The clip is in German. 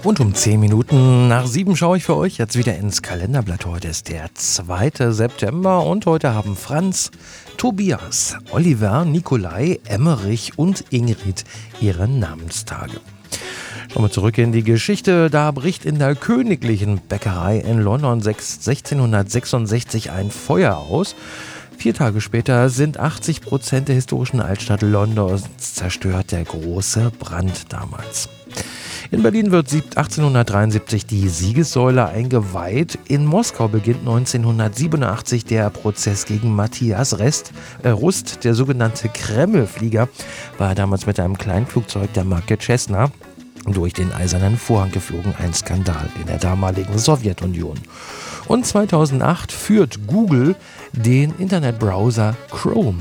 Und um 10 Minuten nach 7 schaue ich für euch jetzt wieder ins Kalenderblatt. Heute ist der 2. September und heute haben Franz, Tobias, Oliver, Nikolai, Emmerich und Ingrid ihre Namenstage. Schauen wir zurück in die Geschichte. Da bricht in der königlichen Bäckerei in London 1666 ein Feuer aus. 4 Tage später sind 80% der historischen Altstadt Londons zerstört. Der große Brand damals. In Berlin wird 1873 die Siegessäule eingeweiht. In Moskau beginnt 1987 der Prozess gegen Matthias Rust. Der sogenannte Kreml-Flieger war damals mit einem Kleinflugzeug der Marke Cessna durch den Eisernen Vorhang geflogen. Ein Skandal in der damaligen Sowjetunion. Und 2008 führt Google den Internetbrowser Chrome